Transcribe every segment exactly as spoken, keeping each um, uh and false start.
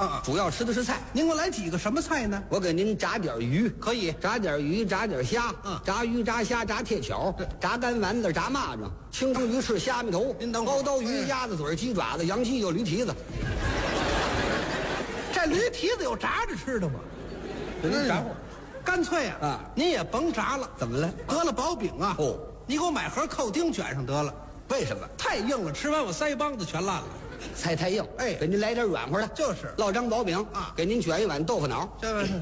啊， 主要吃的是菜。 您给我来几个什么菜呢？ 我给您炸点鱼， 可以炸点鱼，炸点虾， 嗯炸鱼、炸虾、炸铁巧，炸干丸子、炸蚂蚱，青出鱼翅、虾米头， 您等会儿高刀鱼、 哎鸭子嘴、鸡爪子、羊鸡就驴蹄子。 这驴蹄子有炸着吃的吗？ 您炸会儿。 干脆啊， 啊您也甭炸了。 怎么了？ 得了薄饼啊， 哦， 你给我买盒扣丁卷上得了。 为什么？ 太硬了，吃完我腮帮子全烂了。 菜太硬， 哎给您来点软和的。 就是烙张薄饼啊给您卷一碗豆腐脑， 这个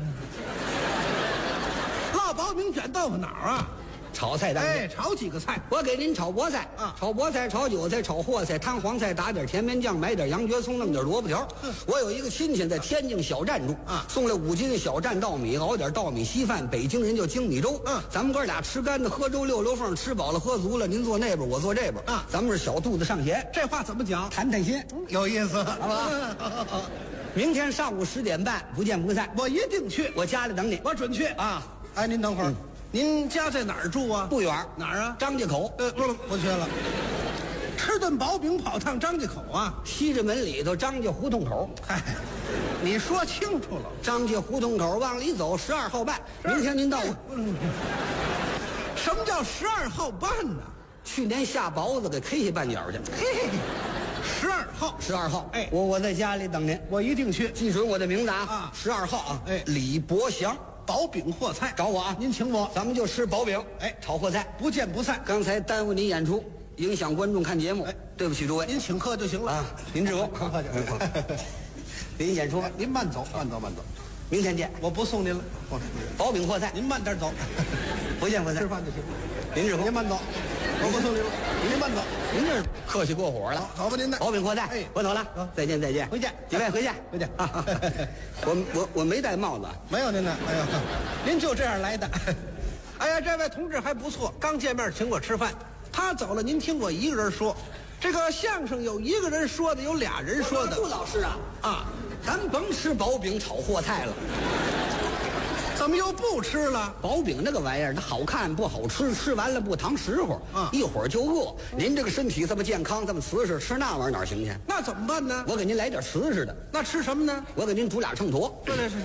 烙薄饼卷豆腐脑啊， 炒菜当中。 哎，炒几个菜。 我给您炒菠菜啊炒菠菜、炒韭菜、炒货菜、摊黄菜，打点甜面酱，买点羊蕨葱，弄点萝卜条。我有一个亲戚在天津小站住， 啊送来五斤小站稻米，熬点稻米稀饭。北京人叫精米粥。 嗯咱们哥俩吃干的，喝粥溜溜缝，吃饱了喝足了。您坐那边，我坐这边。 啊咱们是小肚子上弦， 这话怎么讲？ 谈谈心， 有意思， 好不好？明天上午十点半，不见不散。 我一定去， 我家里等你， 我准去啊。 哎，您等会儿，您家在哪儿住啊？ 不远哪儿啊？ 张家口， 呃，不不去了。吃顿薄饼跑趟张家口啊？ 西直门里头张家胡同口。 嗨，你说清楚了。 张家胡同口往里走，十二号半。明天您到我。 什么叫十二号半呢？ 去年下雹子给 K 下半角去。 嘿，十二号， 十二号， 哎我我在家里等您， 我一定去。 记准我的名字啊啊， 十二号啊， 哎李伯祥， 薄饼和菜， 找我啊， 您请我， 咱们就吃薄饼， 哎炒货菜。 不见不散。 刚才耽误您演出，影响观众看节目哎， 对不起诸位您请客就行了啊，您知否？ 客气您演出， 您慢走，慢走，慢走。 明天见。 我不送您了，我薄饼货菜， 您慢点走， 不见不散。 吃饭就行。 您知否？ 您慢走，我不送您了，您慢走。 您这客气过火了。 好吧，您的薄饼货菜， 哎我走了，再见再见， 回见几位回见回见啊！我我我没戴帽子， 没有您的，哎呀，您就这样来的。哎呀，这位同志还不错，刚见面请我吃饭。他走了，您听我一个人说。这个相声有一个人说的，有俩人说的杜老师啊啊。 咱甭吃薄饼炒货菜了， 怎么又不吃了？ 薄饼那个玩意儿，它好看不好吃，吃完了不糖实乎， 啊一会儿就饿。您这个身体这么健康，这么瓷实，吃那玩意儿哪行去？ 那怎么办呢？ 我给您来点瓷实的， 那吃什么呢？ 我给您煮俩秤砣。 对对是。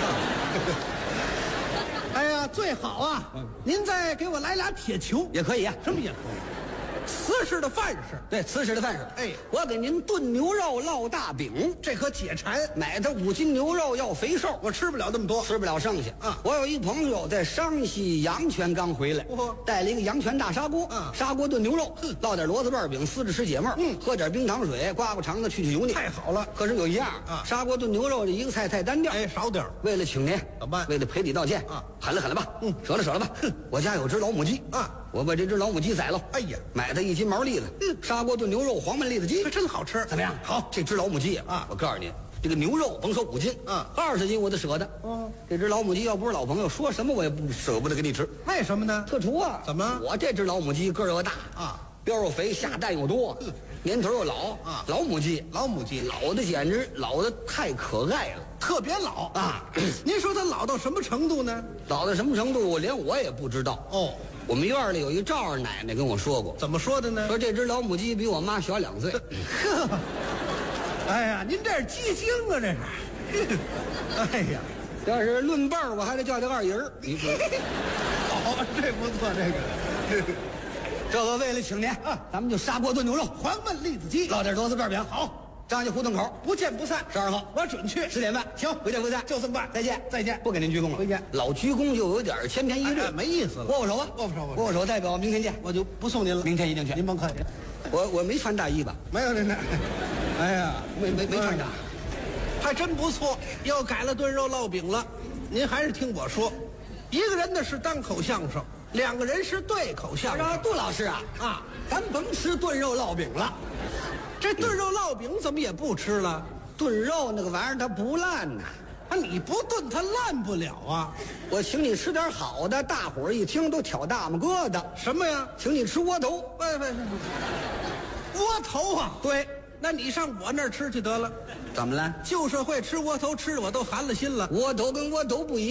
哎呀，最好啊！您再给我来俩铁球， 也可以啊， 什么也可以。瓷实的饭食， 对，瓷实的饭食。 哎我给您炖牛肉烙大饼， 这可解馋。 买的五斤牛肉要肥瘦， 我吃不了那么多。 吃不了剩下啊我有一朋友在山西阳泉刚回来， 嚯带了一个阳泉大砂锅， 啊砂锅炖牛肉， 哼烙点骡子瓣饼，撕着吃解闷儿嗯喝点冰糖水，刮刮肠子，去去油腻， 太好了可是有一样啊砂锅炖牛肉这一个菜太单调。 哎，少点儿为了请您， 怎么办为了赔礼道歉啊狠了狠了吧， 嗯舍了舍了吧。哼，我家有只老母鸡啊， 我把这只老母鸡宰了。 哎呀买它一斤毛栗子， 嗯砂锅炖牛肉，黄焖栗子鸡这，真好吃。 怎么样？好，这只老母鸡啊我告诉你，这个牛肉甭说五斤， 嗯二十斤我都舍得。 哦， 这只老母鸡要不是老朋友，说什么我也不舍不得给你吃。 为什么呢？ 特殊啊！ 怎么我这只老母鸡个儿又大啊， 膘又肥，下蛋又多，年头又老啊老母鸡， 老母鸡老的简直老的太可爱了， 特别老啊！ 您说它老到什么程度呢？ 老到什么程度，连我也不知道。 哦， 我们院里有一赵二奶奶跟我说过， 怎么说的呢？ 说这只老母鸡比我妈小两岁。 呵，哎呀，您这是鸡精啊，这是。哎呀， 要是论辈儿，我还得叫叫二姨儿。你说好，这不错，这个。 这个为了请您，咱们就砂锅炖牛肉， 黄焖栗子鸡， 烙点骡子瓣饼。好，张家胡同口不见不散。 十二号， 我准去。 十点半。 行， 回见回见， 就这么办。 再见再见。 不给您鞠躬了， 回见老鞠躬就有点千篇一律， 哎没意思了握握手吧， 握握手握手握握手，代表明天见。 我就不送您了。 明天一定去。 您甭客气。 我我没穿大衣吧？ 没有您这。哎呀， 没没没穿大。 还真不错，又改了炖肉烙饼了。您还是听我说，一个人呢是单口相声，两个人是对口相说声。 杜老师啊啊， 咱甭吃炖肉烙饼了， 这炖肉烙饼怎么也不吃了？ 炖肉那个玩意儿它不烂呐。 啊，你不炖它烂不了啊。 我请你吃点好的，大伙儿一听都挑大拇哥的。 什么呀？ 请你吃窝头。 喂喂，窝头啊？ 对， 那你上我那儿吃去得了。 怎么了？ 旧社会吃窝头吃的我都寒了心了。 窝头跟窝头不一样，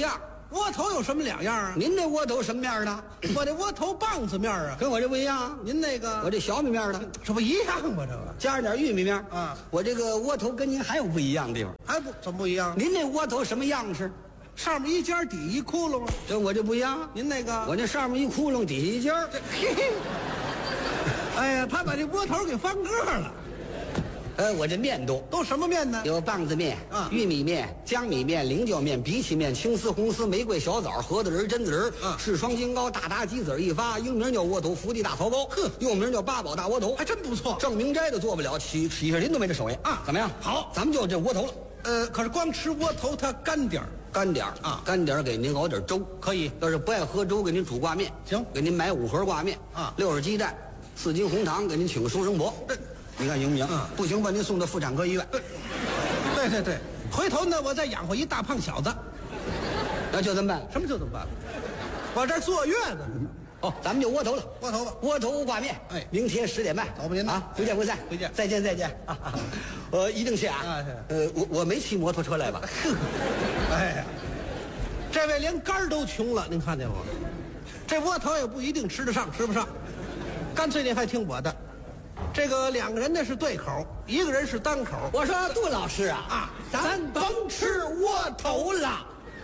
窝头有什么两样啊？ 您这窝头什么面的？ 我这窝头棒子面啊， 跟我这不一样。 您那个我这小米面的， 这不一样吗？这个加上点玉米面啊。 我这个窝头跟您还有不一样的地方。 还不怎么不一样？ 您这窝头什么样式？ 上面一尖底一窟窿啊。 这我这不一样。 您那个我这上面一窟窿，底下一尖儿。 嘿嘿。哎呀，他把这窝头给翻个了。 呃，我这面多， 都什么面呢？ 有棒子面、 啊玉米面、江米面、菱角面、荸荠面、青丝、红丝、玫瑰、小枣、核桃仁、榛子仁、 啊赤双金糕、大达鸡子一发，英名叫窝头，福地大槽糕， 呵又名叫八宝大窝头， 还真不错。 郑明斋都做不了，启启士林都没这手艺啊怎么样？ 好， 咱们就这窝头了。 呃，可是光吃窝头它干点儿。 干点儿啊干点儿给您熬点粥， 可以要是不爱喝粥，给您煮挂面， 行给您买五盒挂面啊六十鸡蛋，四斤红糖，给您请个收生婆，你看行不行？ 嗯不行，把您送到妇产科医院。 对对对，回头呢，我再养活一大胖小子。 那就这么办。 什么就这么办了？我这儿坐月子呢。 哦，咱们就窝头了， 窝头吧。 窝头挂面。 哎明天十点半， 走吧您啊，不见不散， 回见再见再见。呃，一定去啊。 啊是呃，我我没骑摩托车来吧？ 哎呀，这位连肝儿都穷了，您看见吗？这窝头也不一定吃得上，吃不上。干脆您还听我的，这个两个人呢是对口，一个人是单口。 我说杜老师啊啊咱甭吃窝头了，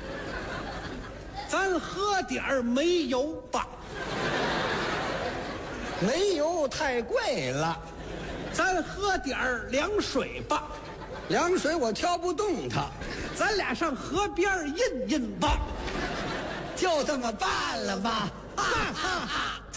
咱喝点儿煤油吧， 煤油太贵了， 咱喝点儿凉水吧， 凉水我挑不动它， 咱俩上河边儿印印吧。 就这么办了吧？ 哈哈哈！走，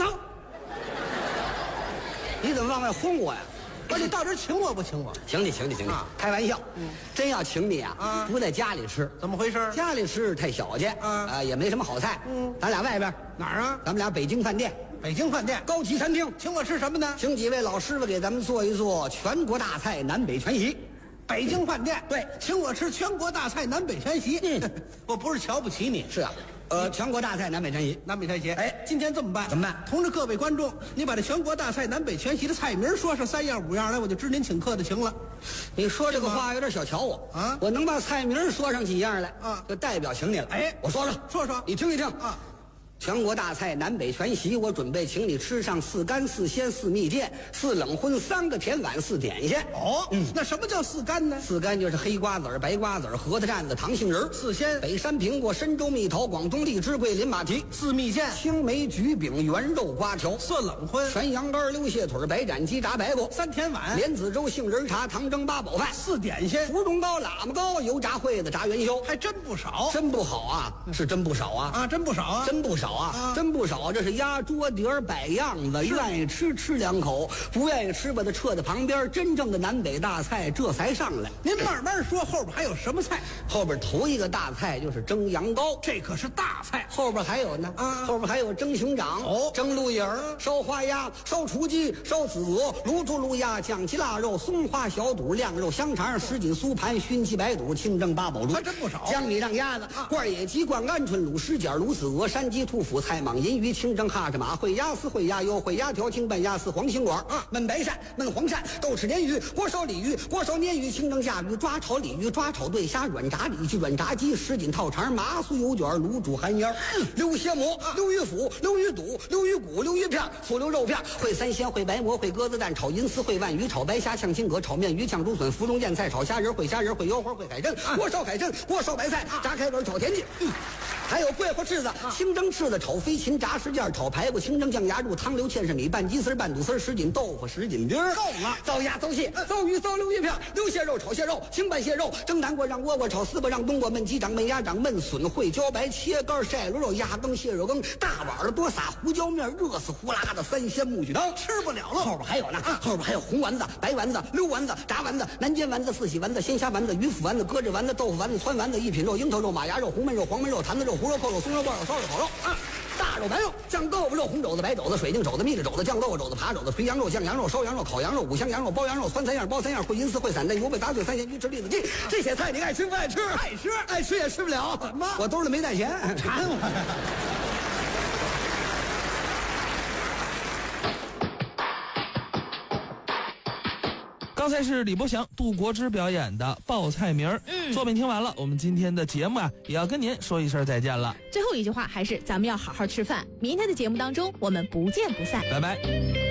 你怎么往外轰我呀？ 不是你到这儿请我不请我？ 请你，请你，请你， 啊开玩笑。真要请你啊， 啊不在家里吃， 怎么回事？ 家里吃太小气， 啊啊，也没什么好菜。 嗯咱俩外边， 哪儿啊？ 咱们俩北京饭店北京饭店。 高级餐厅， 请我吃什么呢？ 请几位老师傅给咱们做一做全国大菜南北全席。 北京饭店。 对请我吃全国大菜南北全席。 嗯， 我不是瞧不起你。 是啊，呃，全国大菜南北全席。 南北全席。 哎今天这么办？ 怎么办同志各位观众，你把这全国大菜南北全席的菜名说上三样五样来，我就知您请客的情了。 你说这个话有点小瞧我啊我能把菜名说上几样来啊就代表请你了。 哎我说说说说你听一听啊。 全国大菜南北全席，我准备请你吃上四干四鲜四蜜饯四冷荤三个甜碗四点心。 哦，嗯，那什么叫四干呢？ 四干就是黑瓜子儿、白瓜子儿、核桃蘸子、糖杏仁儿。 四鲜北山苹果、深州蜜桃、广东荔枝、桂林马蹄、 四蜜饯。 青梅橘饼、圆肉瓜条、 四冷荤。 全羊肝、溜蟹腿、白斩鸡、炸白果、 三甜碗。 莲子粥、杏仁茶、糖蒸八宝饭、 四点心。 芙蓉糕、喇嘛糕、油炸烩子、炸元宵。 还真不少。 真不好啊，是真不少啊， 啊，真不少啊。 真不少啊， 啊真不少。这是压桌底儿摆样子，愿意吃吃两口，不愿意吃把它撤在旁边。真正的南北大菜这才上来。 您慢慢说，后边还有什么菜？ 后边头一个大菜就是蒸羊羔， 这可是大菜。 后边还有呢， 啊后边还有蒸熊掌， 哦蒸鹿眼儿，烧花鸭，烧雏鸡，烧子鹅，卤猪卤鸭，酱鸡腊肉，松花小肚，晾肉香肠，什锦酥盘，熏鸡白肚，清蒸八宝猪， 还真不少江米让鸭子，罐野鸡，灌鹌鹑，卤狮脚，卤子鹅，山鸡，兔脯，菜蟒，银鱼，清蒸哈士马，烩鸭丝，烩鸭腰，烩鸭条，清拌鸭丝，黄心管， 啊焖白鳝，焖黄鳝，豆豉鲶鱼，锅烧鲤鱼，锅烧鲶鱼，清蒸甲鱼，抓炒鲤鱼，抓炒对虾，软炸里脊，软炸鸡，什锦套肠，麻酥油卷，卤煮寒烟，溜蝎馍，溜鱼腐，溜鱼肚，溜鱼骨，溜鱼片，醋溜肉片，烩三鲜，烩白馍，烩鸽子蛋，炒银丝，烩鲩鱼，炒白虾，炝青蛤，炒面鱼，炝竹笋，芙蓉燕菜，炒虾仁，烩虾仁，烩腰花，烩海参，锅烧海参，锅烧白菜，炸开水，炒田鸡。还有桂花翅子、清蒸翅子、炒飞禽、炸石件、炒排骨、清蒸酱鸭肉、汤溜芡实米、拌鸡丝、拌肚丝、什锦豆腐、什锦丁儿。 够了糟鸭、糟蟹、糟鱼、糟溜鱼片、溜蟹肉、炒蟹肉、清拌蟹肉、蒸南瓜、让窝瓜、炒丝瓜、让冬瓜、焖鸡掌、焖鸭掌、焖笋、烩茭白、切肝、晒螺肉、鸭羹、蟹肉羹，大碗的多撒胡椒面，热死呼啦的三鲜木须汤， 吃不了了。 后边还有呢，后边还有红丸子、白丸子、溜丸子、炸丸子、南煎丸子、四喜丸子、鲜虾丸子、鱼腐丸子、鸽子丸子、豆腐丸子、汆丸子、一品肉、樱桃肉、马牙肉、红焖肉、黄焖肉、坛子肉、胡肉、扣肉、松肉、爆肉、烧肉、烤肉啊。大肉、白肉、酱豆腐肉、红肘子、白肘子、水晶肘子、蜜汁肘子、酱豆腐肘子、扒肘子、肥羊肉、酱羊肉、烧羊肉、烤羊肉、五香羊肉、包羊肉、酸菜样、包三样、烩银丝、烩散蛋、油焖杂碎、三鲜鱼翅、栗子鸡，这些菜你爱吃不爱吃？ 爱吃爱吃也吃不了。 怎么我兜里没带钱， 馋我。 刚才是李伯祥、杜国之表演的《报菜名》。嗯，作品听完了，我们今天的节目啊，也要跟您说一声再见了。 最后一句话还是咱们要好好吃饭。明天的节目当中，我们不见不散。 拜拜。